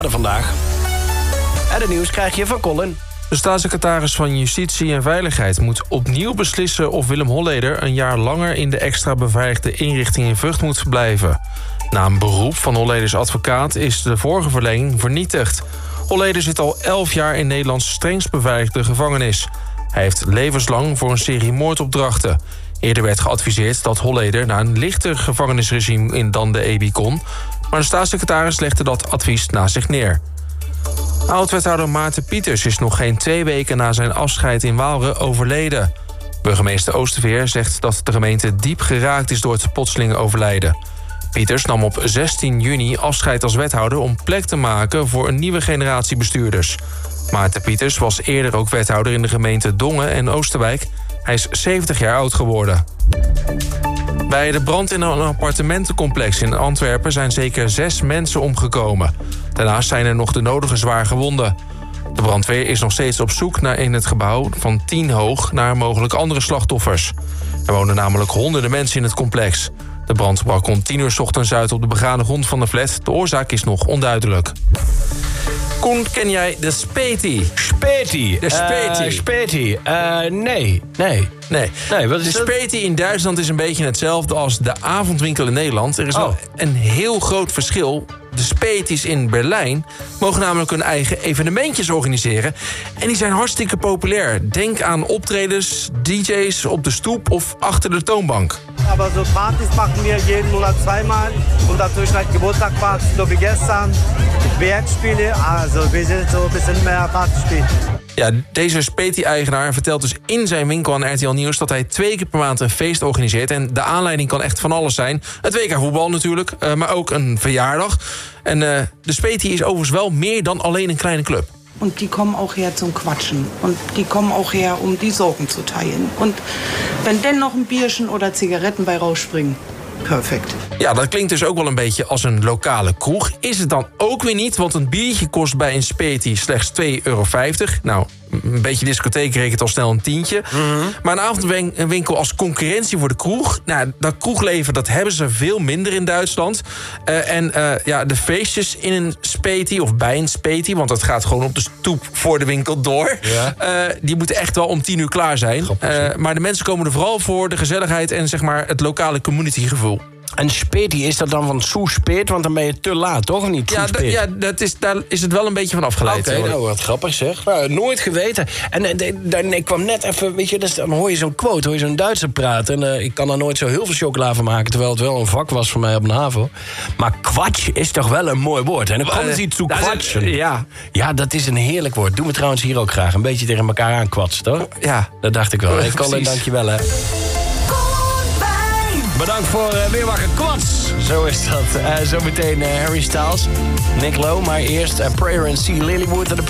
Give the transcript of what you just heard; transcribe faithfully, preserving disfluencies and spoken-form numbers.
vandaag. En het nieuws krijg je van Colin. De staatssecretaris van Justitie en Veiligheid moet opnieuw beslissen of Willem Holleder een jaar langer in de extra beveiligde inrichting in Vught moet verblijven. Na een beroep van Holleders advocaat is de vorige verlenging vernietigd. Holleder zit al elf jaar in Nederlands strengst beveiligde gevangenis. Hij heeft levenslang voor een serie moordopdrachten. Eerder werd geadviseerd dat Holleder naar een lichter gevangenisregime in dan de E B I kon, maar de staatssecretaris legde dat advies naast zich neer. Oud-wethouder Maarten Pieters is nog geen twee weken na zijn afscheid in Waalre overleden. Burgemeester Oosterveer zegt dat de gemeente diep geraakt is door het plotselinge overlijden. Pieters nam op zestien juni afscheid als wethouder om plek te maken voor een nieuwe generatie bestuurders. Maarten Pieters was eerder ook wethouder in de gemeente Dongen en Oosterwijk. Hij is zeventig jaar oud geworden. Bij de brand in een appartementencomplex in Antwerpen zijn zeker zes mensen omgekomen. Daarnaast zijn er nog de nodige zwaar gewonden. De brandweer is nog steeds op zoek naar in het gebouw van tien hoog naar mogelijk andere slachtoffers. Er wonen namelijk honderden mensen in het complex. De brand brak rond tien uur 's ochtends uit op de begane grond van de flat. De oorzaak is nog onduidelijk. Koen, ken jij de Speti? Speti. De Speti. Uh, Speti. Uh, nee. Nee. Nee. nee wat is de Speti in Duitsland is een beetje hetzelfde als de avondwinkel in Nederland. Er is wel oh. een heel groot verschil. De Spetis in Berlijn mogen namelijk hun eigen evenementjes organiseren. En die zijn hartstikke populair. Denk aan optredens, D J's op de stoep of achter de toonbank. Aber so Partys machen wir jeden Monat zweimal. Und dadurch halt Geburtstagpartys, so wie gestern. Werkspiele, also wir sind so ein bisschen mehr Partyspiel. Ja, deze Speti-eigenaar vertelt dus in zijn winkel aan R T L Nieuws dat hij twee keer per maand een feest organiseert. En de aanleiding kan echt van alles zijn. Het W K voetbal natuurlijk, uh, maar ook een verjaardag. En uh, de Speti is overigens wel meer dan alleen een kleine club. Und die kommen auch her zum Quatschen. Und die kommen auch her, um die Sorgen zu teilen. Und wenn dann noch ein Bierchen oder Zigaretten bei rausspringen, perfect. Ja, dat klinkt dus ook wel een beetje als een lokale kroeg. Is het dan ook weer niet, want een biertje kost bij een Speti slechts twee euro vijftig. Nou, een beetje discotheek rekent al snel een tientje. Mm-hmm. Maar een avondwinkel als concurrentie voor de kroeg, nou, dat kroegleven dat hebben ze veel minder in Duitsland. Uh, en uh, ja, de feestjes in een Speti of bij een Speti, want dat gaat gewoon op de stoep voor de winkel door. Ja. Uh, die moeten echt wel om tien uur klaar zijn. Uh, maar de mensen komen er vooral voor de gezelligheid en zeg maar het lokale communitygevoel. En Speti, is dat dan van zo spät? Want dan ben je te laat, toch? Of niet? Ja, d- ja dat is, daar is het wel een beetje van afgeleid. Oké, okay, nou, wat grappig zeg. Nou, nooit geweten. En uh, dan, ik kwam net even, weet je, dus dan hoor je zo'n quote, hoor je zo'n Duitser praten. En uh, ik kan daar nooit zo heel veel chocola van maken, terwijl het wel een vak was voor mij op een HAVO. Maar kwatsch is toch wel een mooi woord. En dan komt iets toe kwatschen. Ja. ja, dat is een heerlijk woord. Doen we trouwens hier ook graag. Een beetje tegen elkaar aankwatsen, toch? Ja. Dat dacht ik wel. Hey, Colin, dank je wel, hè. Bedankt voor uh, weer wakker kwats. Zo is dat. Uh, zometeen uh, Harry Styles, Nick Lowe. Maar eerst uh, Prayer and See Lilywood en de